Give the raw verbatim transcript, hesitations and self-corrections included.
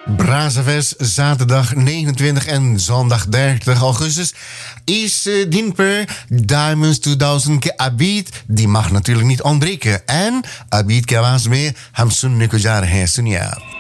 Brazzavers, zaterdag negenentwintig en zondag dertig augustus is uh, Dinper Diamonds tweeduizend ke Abid. Die mag natuurlijk niet ontbreken. En Abid Kawasme Hamsun Nikujar Hesunia.